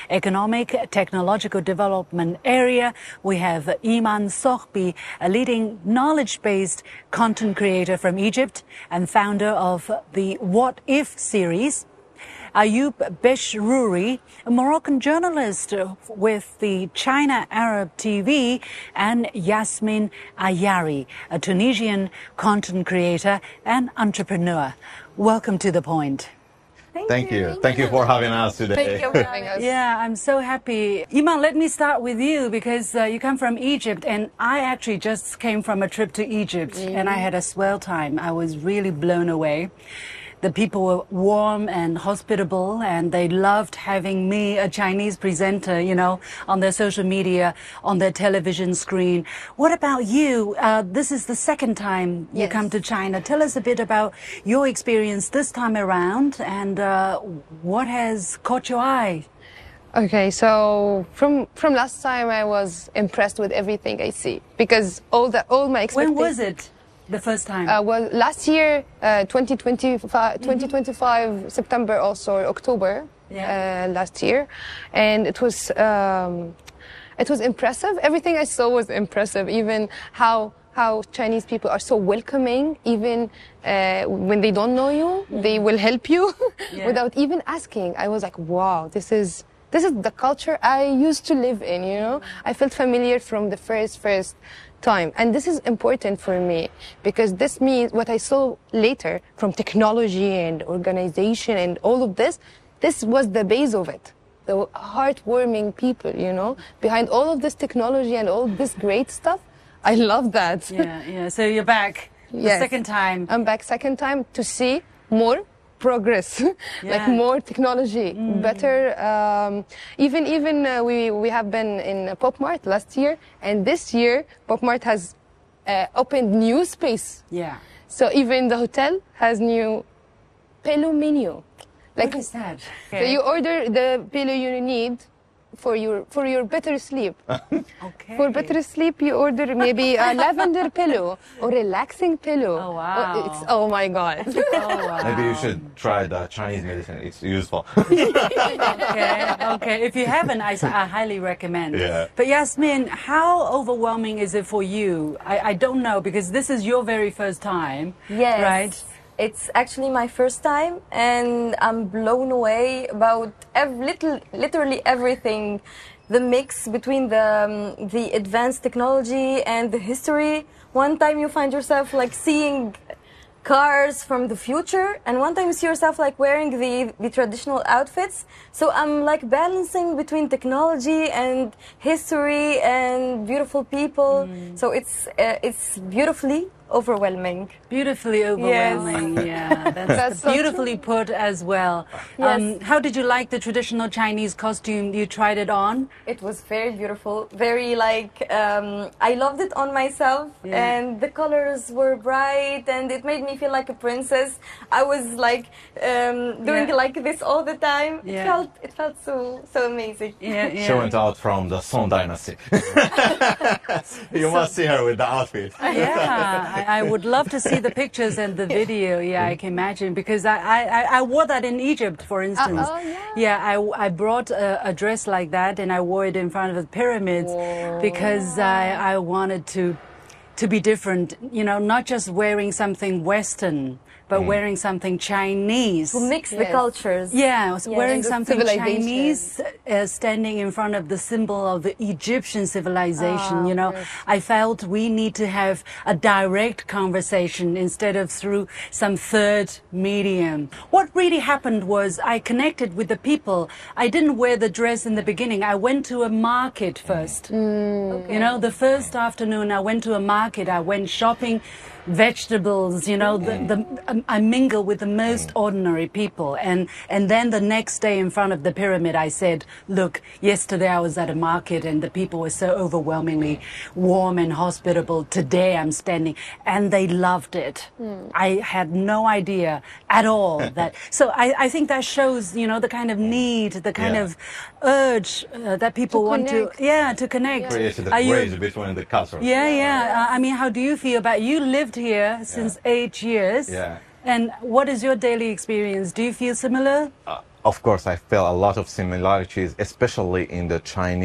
Economic Technological Development area. We have Iman Sohbi, a leading knowledge-based content creator from Egypt and founder of the What If series. Ayoub Beshrouri, a Moroccan journalist with the China Arab TV, and Yasmin Ayari, a Tunisian content creator and entrepreneur. Welcome to The Point. Thank you. Thank you for having us today. Thank you for having us. Yeah, I'm so happy. Iman, let me start with you because you come from Egypt, and I actually just came from a trip to Egypt, and I had a swell time. I was really blown away. The people were warm and hospitable, and they loved having me, a Chinese presenter, you know, on their social media, on their television screen. What about you? This is the second time you come to China. Tell us a bit about your experience this time around, and what has caught your eye? Okay, so from last time I was impressed with everything I see because all my expectations. When was it? The first time? Well, last year, 2025, September also, or October, last year. And it was impressive. Everything I saw was impressive, even how Chinese people are so welcoming, even when they don't know you, they will help you without even asking. I was like, wow, this is the culture I used to live in, you know? I felt familiar from the first time. And this is important for me because this means what I saw later from technology and organization and all of this was the base of it. The heartwarming people, you know, behind all of this technology and all this great stuff. I love that. Yeah. So you're back the second time. I'm back second time to see more progress, like more technology, better. Even we have been in Pop Mart last year, and this year Pop Mart has opened new space. Yeah. So even the hotel has new pillow menu. Like, what is that? So you order the pillow you need for your better sleep. Okay. For better sleep, you order maybe a lavender pillow or relaxing pillow. Oh wow! Oh my God! Oh, wow. Maybe you should try the Chinese medicine. It's useful. Okay. If you haven't, I highly recommend. Yeah. But Yasmin, how overwhelming is it for you? I don't know because this is your very first time. Yes. Right. It's actually my first time, and I'm blown away about literally everything. The mix between the advanced technology and the history. One time you find yourself like seeing cars from the future, and one time you see yourself like wearing the traditional outfits. So I'm like balancing between technology and history and beautiful people. So it's beautifully overwhelming. Beautifully overwhelming. Yes. Yeah, that's so beautifully put as well. Yes. How did you like the traditional Chinese costume? You tried it on? It was very beautiful, very like, I loved it on myself, and the colors were bright, and it made me feel like a princess. I was like doing like this all the time. It felt so amazing. She went out from the Song Dynasty. You must see her with the outfit. Yeah, I would love to see the pictures and the video. Yeah, I can imagine because I wore that in Egypt, for instance. I brought a dress like that and I wore it in front of the pyramids because I wanted to be different. You know, not just wearing something Western, but wearing something Chinese. To mix the cultures. Yeah, wearing something Chinese, standing in front of the symbol of the Egyptian civilization, you know. I felt we need to have a direct conversation instead of through some third medium. What really happened was I connected with the people. I didn't wear the dress in the beginning. I went to a market first. You know, the first afternoon I went to a market. I went shopping vegetables, you know, I mingle with the most ordinary people. And then the next day in front of the pyramid, I said, look, yesterday I was at a market and the people were so overwhelmingly warm and hospitable. Today I'm standing, and they loved it. I had no idea at all that. So I think that shows, you know, the kind of need, the kind of urge that people want to connect. Create the bridge between the cultures. I mean, how do you feel about, you lived here since 8 years. Yeah. And what is your daily experience? Do you feel similar? of course, I felt a lot of similarities, especially in the Chinese